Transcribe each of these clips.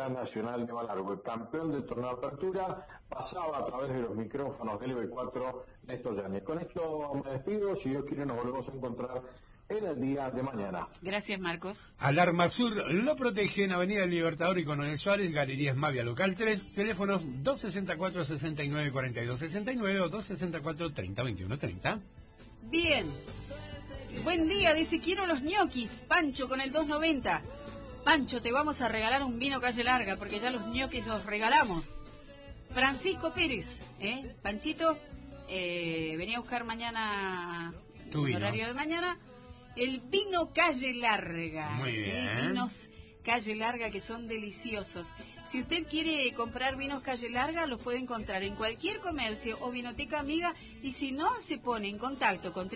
Universidad Nacional de Malargüe. El campeón del torneo de apertura pasaba a través de los micrófonos del LB4, Néstor Yáñez. Con esto me despido, si Dios quiere nos volvemos a encontrar en el día de mañana. Gracias, Marcos. Alarma Sur lo protege en Avenida Libertador y Coronel Suárez, Galerías Mavia Local 3, teléfonos 264-69-42-69 o 264-30-21-30. Bien. Buen día, dice, quiero los ñoquis, Pancho con el 290. Pancho, te vamos a regalar un vino Calle Larga, porque ya los ñoquis los regalamos. Francisco Pérez, Panchito, venía a buscar mañana, en horario de mañana, el vino Calle Larga. Muy bien. ¿Sí? Vinos Calle Larga que son deliciosos. Si usted quiere comprar vinos Calle Larga, los puede encontrar en cualquier comercio o vinoteca amiga, y si no, se pone en contacto con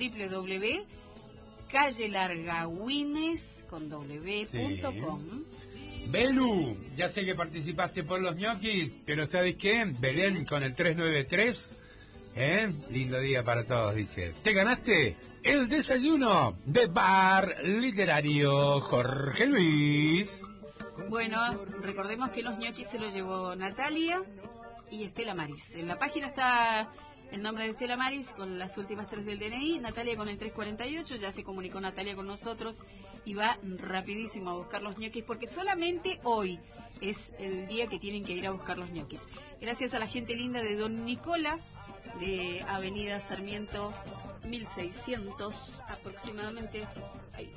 www.callelargawines.com. Belu, ya sé que participaste por los ñoquis, pero ¿sabes qué? Belén con el 393, lindo día para todos, dice. ¿Te ganaste el desayuno de Bar Literario Jorge Luis? Bueno, recordemos que los ñoquis se los llevó Natalia y Estela Maris. En la página está el nombre de Estela Maris con las últimas 3 del DNI, Natalia con el 348, ya se comunicó Natalia con nosotros y va rapidísimo a buscar los ñoquis, porque solamente hoy es el día que tienen que ir a buscar los ñoquis. Gracias a la gente linda de Don Nicola, de Avenida Sarmiento 1600 aproximadamente. Ay.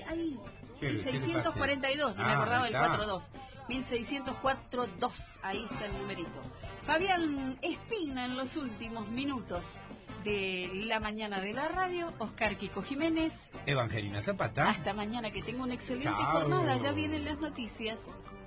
1642, no me acordaba del 42. 1604-2, ahí está el numerito. Fabián Espina en los últimos minutos de la mañana de la radio. Oscar Kiko Jiménez. Evangelina Zapata. Hasta mañana, que tenga una excelente Chao. jornada. Ya vienen las noticias.